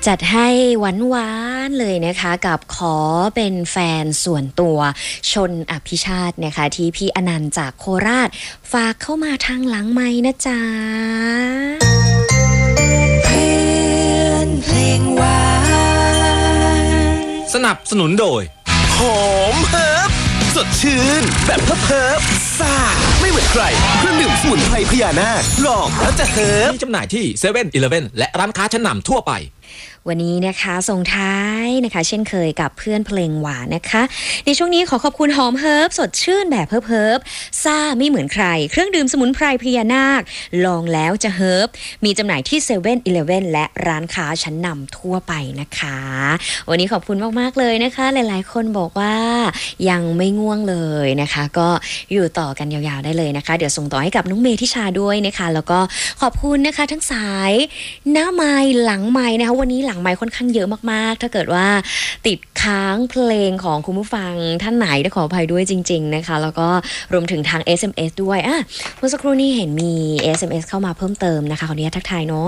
จัดให้หวานๆเลยนะคะกับขอเป็นแฟนส่วนตัวชนอภิชาตินะคะที่พี่อนันต์จากโคราชฝากเข้ามาทางหลังไมค์นะจ๊ะเพื่อนเพลงหวานสนับสนุนโดยหอมเฮิร์บสดชื่นแบบเฮิร์บซ่าไม่เหมือนใครเครื่องดื่มสมุนไพรพญานาคลองแล้วจะเฮิร์บมีจำหน่ายที่ 7-Eleven และร้านค้าชั้นนำทั่วไปวันนี้นะคะส่งท้ายนะคะเช่นเคยกับเพื่อนเพลงหวานนะคะในช่วงนี้ขอขอบคุณหอมเฮิร์บสดชื่นแบบเฮิร์บซ่าไม่เหมือนใครเครื่องดื่มสมุนไพรพญานาคลองแล้วจะเฮิร์บมีจำหน่ายที่ 7-Eleven และร้านค้าชั้นนำทั่วไปนะคะวันนี้ขอบคุณมากๆเลยนะคะหลายๆคนบอกว่ายังไม่ง่วงเลยนะคะก็อยู่ต่อกันยาวๆได้เลยนะคะเดี๋ยวส่งต่อให้กับน้องเมธิชาด้วยนะคะแล้วก็ขอบคุณนะคะทั้งสายหน้าไมค์หลังไมค์นะคะวันนี้หลังไมค์ค่อนข้างเยอะมากๆถ้าเกิดว่าติดค้างเพลงของคุณผู้ฟังท่านไหนได้ขออภัยด้วยจริงๆนะคะแล้วก็รวมถึงทาง SMS ด้วยเมื่อสักครู่นี้เห็นมี SMS เข้ามาเพิ่มเติมนะคะขออนุญาตทักทายเนาะ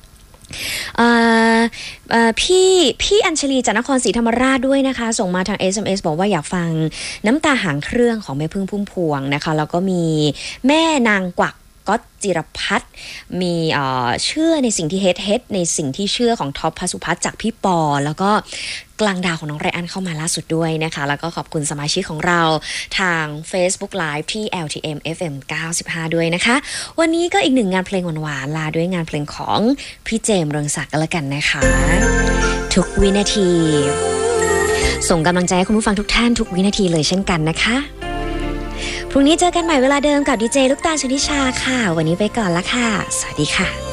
พี่อัญชลีจากนครศรีธรรมราชด้วยนะคะส่งมาทาง SMS บอกว่าอยากฟังน้ำตาหางเครื่องของแม่พึ่งพุ่มพวงนะคะแล้วก็มีแม่นางกวักก็จิรพัฒน์มีเชื่อในสิ่งที่เฮ็ดในสิ่งที่เชื่อของท็อปพสุพัฒน์จากพี่ปอแล้วก็กลางดาวของน้องไรอันเข้ามาล่าสุดด้วยนะคะแล้วก็ขอบคุณสมาชิกของเราทาง Facebook Live ที่ LTM FM 95ด้วยนะคะวันนี้ก็อีกหนึ่งงานเพลงหวานๆลาด้วยงานเพลงของพี่เจมส์เรืองศักดิ์กันละกันนะคะทุกวินาทีส่งกำลังใจให้คุณผู้ฟังทุกท่านทุกวินาทีเลยเช่นกันนะคะพรุ่งนี้เจอกันใหม่เวลาเดิมกับดีเจลูกตาลชนิชาค่ะวันนี้ไปก่อนละค่ะสวัสดีค่ะ